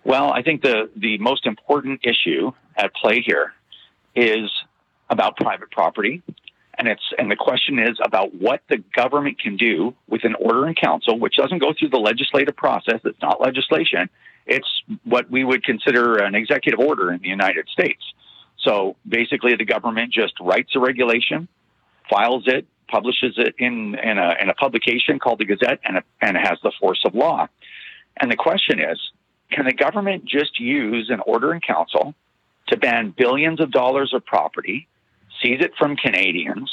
Well, I think the most important issue at play here is about private property. And the question is about what the government can do with an order in council, which doesn't go through the legislative process. It's not legislation. It's what we would consider an executive order in the United States. So basically, the government just writes a regulation, files it, publishes it in a publication called the Gazette, and it has the force of law. And the question is, can the government just use an order in council to ban billions of dollars of property, seize it from Canadians,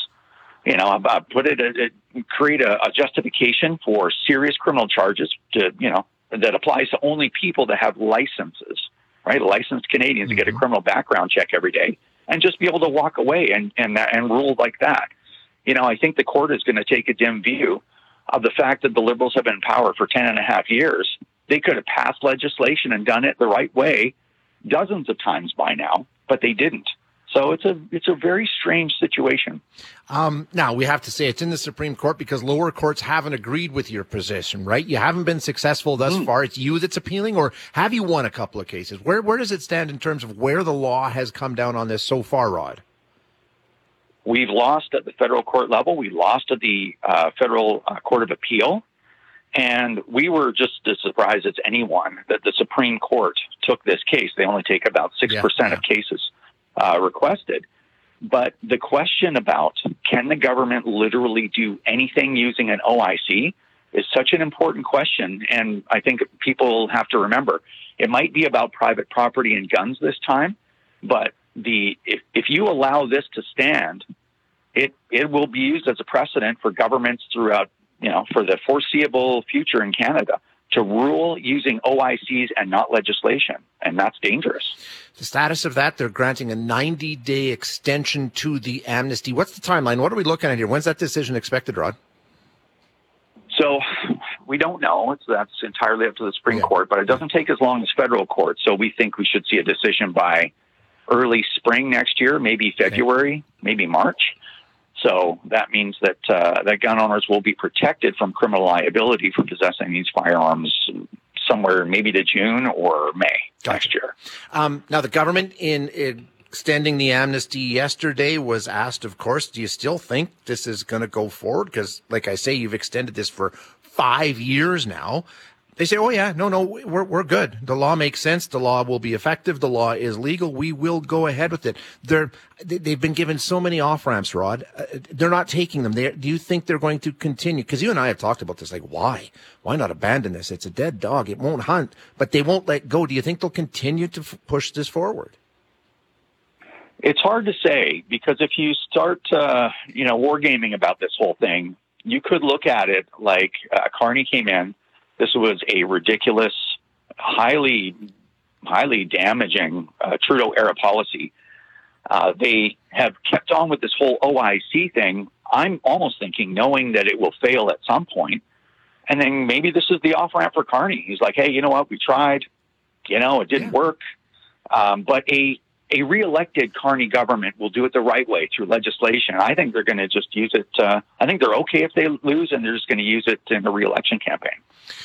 create a justification for serious criminal charges that applies to only people that have licenses, right? Licensed Canadians to get a criminal background check every day, and just be able to walk away and rule like that. I think the court is going to take a dim view of the fact that the Liberals have been in power for 10 and a half years. They could have passed legislation and done it the right way dozens of times by now, but they didn't. So it's a very strange situation. Now, we have to say it's in the Supreme Court because lower courts haven't agreed with your position, right? You haven't been successful thus far. It's you that's appealing, or have you won a couple of cases? Where does it stand in terms of where the law has come down on this so far, Rod? We've lost at the federal court level. We lost at the federal court of appeal. And we were just as surprised as anyone that the Supreme Court took this case. They only take about 6% of cases requested. But the question about can the government literally do anything using an OIC is such an important question. And I think people have to remember it might be about private property and guns this time, but if you allow this to stand, it will be used as a precedent for governments throughout, for the foreseeable future in Canada to rule using OICs and not legislation. And that's dangerous. The status of that, they're granting a 90-day extension to the amnesty. What's the timeline? What are we looking at here? When's that decision expected, Rod? So we don't know. That's entirely up to the Supreme Court, but it doesn't take as long as federal court. So we think we should see a decision by early spring next year, maybe February, maybe March. So that means that that gun owners will be protected from criminal liability for possessing these firearms somewhere maybe to June or May next year. Now, the government in extending the amnesty yesterday was asked, of course, do you still think this is going to go forward? Because, like I say, you've extended this for 5 years now. They say, oh, yeah, no, we're good. The law makes sense. The law will be effective. The law is legal. We will go ahead with it. They've been given so many off-ramps, Rod. They're not taking them. Do you think they're going to continue? Because you and I have talked about this. Like, why? Why not abandon this? It's a dead dog. It won't hunt. But they won't let go. Do you think they'll continue to push this forward? It's hard to say, because if you start, wargaming about this whole thing, you could look at it like Carney came in. This was a ridiculous, highly damaging Trudeau-era policy. They have kept on with this whole OIC thing, I'm almost thinking, knowing that it will fail at some point. And then maybe this is the off-ramp for Carney. He's like, hey, you know what? We tried. It didn't work. But a re-elected Carney government will do it the right way through legislation. I think they're going to just use it. I think they're okay if they lose, and they're just going to use it in the re-election campaign.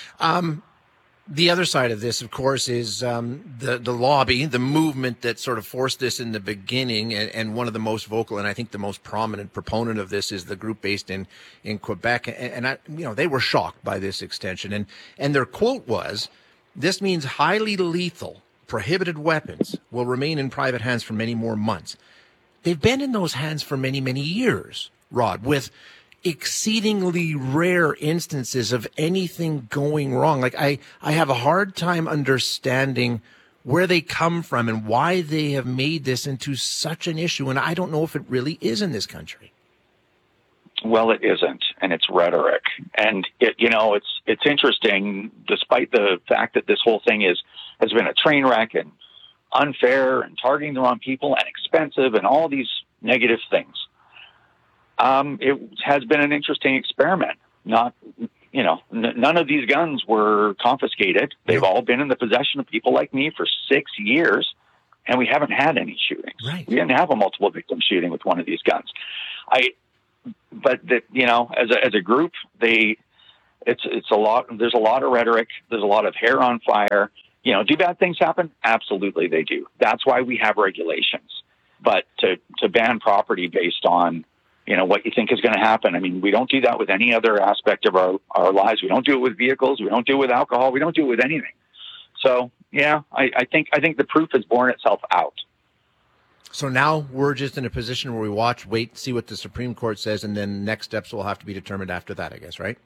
The other side of this, of course, is the lobby, the movement that sort of forced this in the beginning, and one of the most vocal and I think the most prominent proponent of this is the group based in Quebec. And they were shocked by this extension. And their quote was, "This means highly lethal, prohibited weapons will remain in private hands for many more months." They've been in those hands for many, many years, Rod, with exceedingly rare instances of anything going wrong. Like I have a hard time understanding where they come from and why they have made this into such an issue. And I don't know if it really is in this country. Well, it isn't, and it's rhetoric. And it's interesting, despite the fact that this whole thing has been a train wreck and unfair and targeting the wrong people and expensive and all these negative things. It has been an interesting experiment. None of these guns were confiscated. They've all been in the possession of people like me for 6 years, and we haven't had any shootings. Right. We didn't have a multiple victim shooting with one of these guns. As a group, it's a lot. There's a lot of rhetoric. There's a lot of hair on fire. Do bad things happen? Absolutely they do. That's why we have regulations. But to ban property based on, what you think is going to happen, I mean, we don't do that with any other aspect of our lives. We don't do it with vehicles. We don't do it with alcohol. We don't do it with anything. So, yeah, I think the proof has borne itself out. So now we're just in a position where we watch, wait, see what the Supreme Court says, and then next steps will have to be determined after that, I guess, right?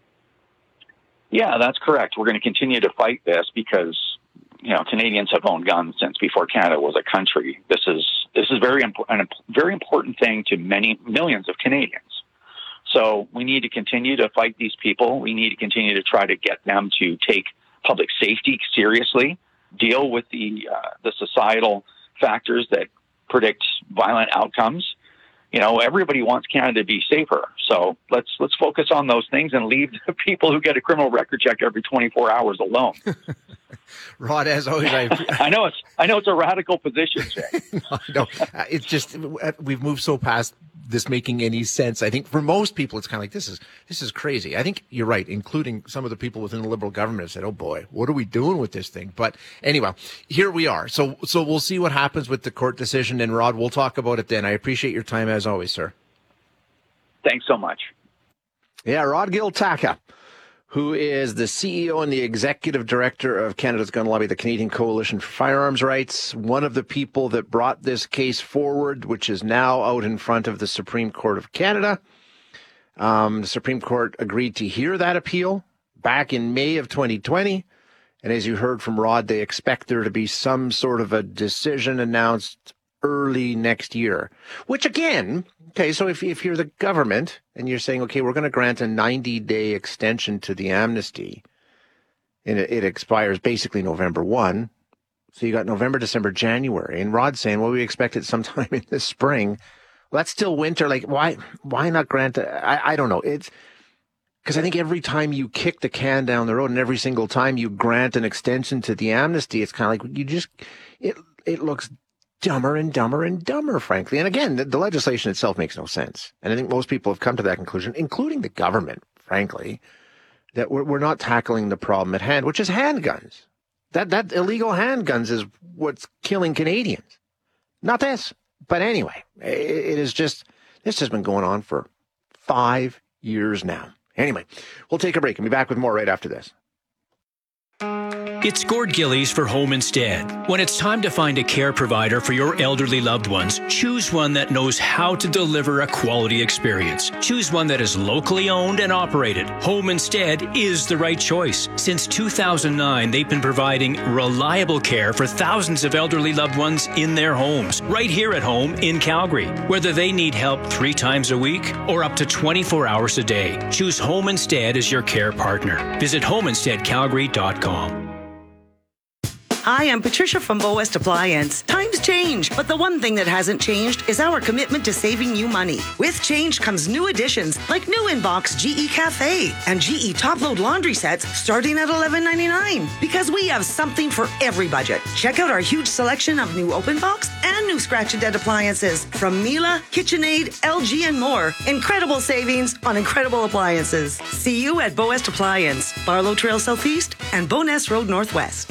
Yeah, that's correct. We're going to continue to fight this because, Canadians have owned guns since before Canada was a country. This is a very important thing to many millions of Canadians. So we need to continue to fight these people. We need to continue to try to get them to take public safety seriously, deal with the societal factors that predict violent outcomes. Everybody wants Canada to be safer. So let's focus on those things and leave the people who get a criminal record check every 24 hours alone. Rod, as always, I know it's a radical position, Jay. No, it's just we've moved so past this making any sense. I think for most people, it's kind of like this is crazy. I think you're right, including some of the people within the Liberal government have said, "Oh boy, what are we doing with this thing?" But anyway, here we are. So we'll see what happens with the court decision, and Rod, we'll talk about it then. I appreciate your time as always, sir. Thanks so much. Yeah, Rod Gil-Taaka, who is the CEO and the executive director of Canada's gun lobby, the Canadian Coalition for Firearms Rights, one of the people that brought this case forward, which is now out in front of the Supreme Court of Canada. The Supreme Court agreed to hear that appeal back in May of 2020. And as you heard from Rod, they expect there to be some sort of a decision announced early next year, which again, okay, so if you're the government and you're saying, okay, we're going to grant a 90-day extension to the amnesty, and it expires basically November 1, so you got November, December, January, and Rod's saying, well, we expect it sometime in the spring. Well, that's still winter. Like, why not grant I don't know. It's because I think every time you kick the can down the road and every single time you grant an extension to the amnesty, it's kind of like it looks dumber and dumber and dumber, frankly. And again, the legislation itself makes no sense. And I think most people have come to that conclusion, including the government, frankly, that we're not tackling the problem at hand, which is handguns. That illegal handguns is what's killing Canadians. Not this. But anyway, this has been going on for 5 years now. Anyway, we'll take a break and be back with more right after this. It's Gord Gillies for Home Instead. When it's time to find a care provider for your elderly loved ones, choose one that knows how to deliver a quality experience. Choose one that is locally owned and operated. Home Instead is the right choice. Since 2009, they've been providing reliable care for thousands of elderly loved ones in their homes, right here at home in Calgary. Whether they need help 3 times a week or up to 24 hours a day, choose Home Instead as your care partner. Visit homeinsteadcalgary.com. Hi, I'm Patricia from Bow West Appliance. Times change, but the one thing that hasn't changed is our commitment to saving you money. With change comes new additions like new in-box GE Cafe and GE top-load laundry sets starting at $11.99 because we have something for every budget. Check out our huge selection of new open box and new scratch and dent appliances from Miele, KitchenAid, LG, and more. Incredible savings on incredible appliances. See you at Bow West Appliance, Barlow Trail Southeast and Bowness Road Northwest.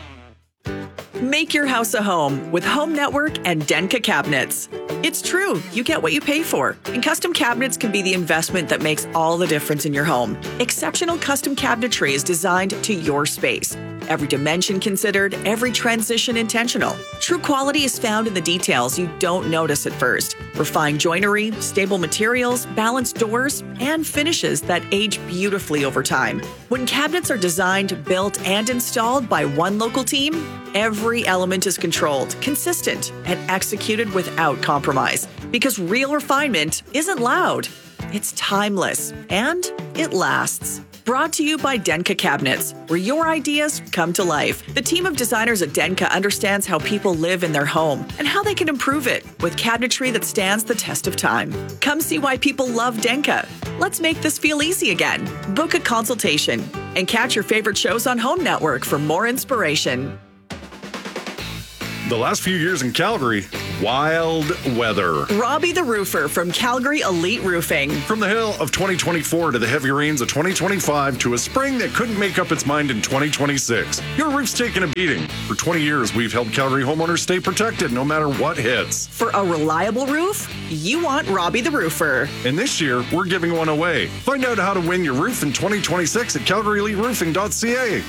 Make your house a home with Home Network and Denka Cabinets. It's true, you get what you pay for. And custom cabinets can be the investment that makes all the difference in your home. Exceptional custom cabinetry is designed to your space. Every dimension considered, every transition intentional. True quality is found in the details you don't notice at first. Refined joinery, stable materials, balanced doors, and finishes that age beautifully over time. When cabinets are designed, built, and installed by one local team, every element is controlled, consistent, and executed without compromise. Because real refinement isn't loud, it's timeless, and it lasts. Brought to you by Denka Cabinets, where your ideas come to life. The team of designers at Denka understands how people live in their home and how they can improve it with cabinetry that stands the test of time. Come see why people love Denka. Let's make this feel easy again. Book a consultation and catch your favorite shows on Home Network for more inspiration. The last few years in Calgary, wild weather. Robbie the Roofer from Calgary Elite Roofing. From the hail of 2024 to the heavy rains of 2025 to a spring that couldn't make up its mind in 2026, your roof's taken a beating. For 20 years, we've helped Calgary homeowners stay protected no matter what hits. For a reliable roof, you want Robbie the Roofer. And this year, we're giving one away. Find out how to win your roof in 2026 at calgaryeliteroofing.ca.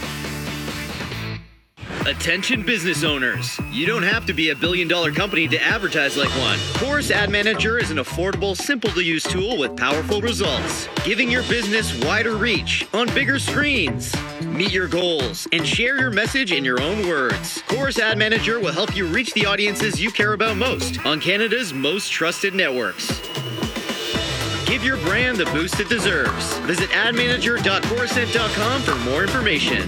Attention business owners. You don't have to be a billion-dollar company to advertise like one. Chorus Ad Manager is an affordable, simple-to-use tool with powerful results, giving your business wider reach on bigger screens. Meet your goals and share your message in your own words. Chorus Ad Manager will help you reach the audiences you care about most on Canada's most trusted networks. Give your brand the boost it deserves. Visit admanager.chorusnet.com for more information.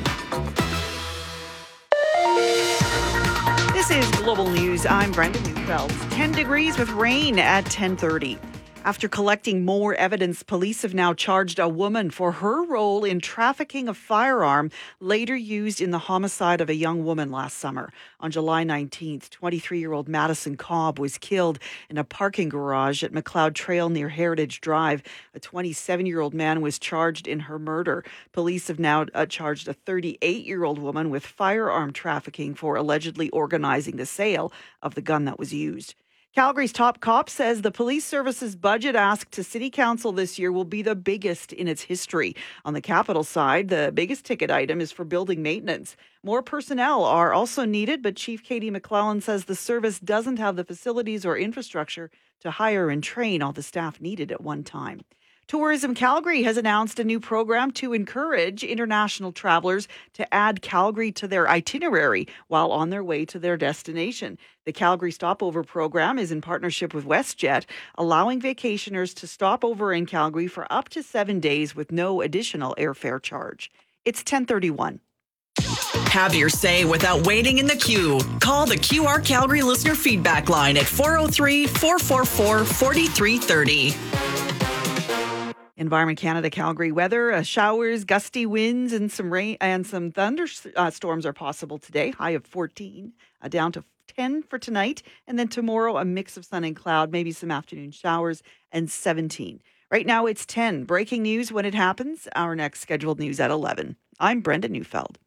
This is Global News. I'm Brenda Neufeld. 10 degrees with rain at 10:30. After collecting more evidence, police have now charged a woman for her role in trafficking a firearm later used in the homicide of a young woman last summer. On July 19th, 23-year-old Madison Cobb was killed in a parking garage at McLeod Trail near Heritage Drive. A 27-year-old man was charged in her murder. Police have now charged a 38-year-old woman with firearm trafficking for allegedly organizing the sale of the gun that was used. Calgary's top cop says the police service's budget ask to City Council this year will be the biggest in its history. On the capital side, the biggest ticket item is for building maintenance. More personnel are also needed, but Chief Katie McClellan says the service doesn't have the facilities or infrastructure to hire and train all the staff needed at one time. Tourism Calgary has announced a new program to encourage international travelers to add Calgary to their itinerary while on their way to their destination. The Calgary Stopover program is in partnership with WestJet, allowing vacationers to stop over in Calgary for up to 7 days with no additional airfare charge. It's 10:31. Have your say without waiting in the queue. Call the QR Calgary listener feedback line at 403-444-4330. Environment Canada Calgary weather, showers, gusty winds, and some rain and some thunderstorms are possible today. High of 14, down to 10 for tonight. And then tomorrow, a mix of sun and cloud, maybe some afternoon showers, and 17. Right now, it's 10. Breaking news when it happens. Our next scheduled news at 11. I'm Brenda Neufeld.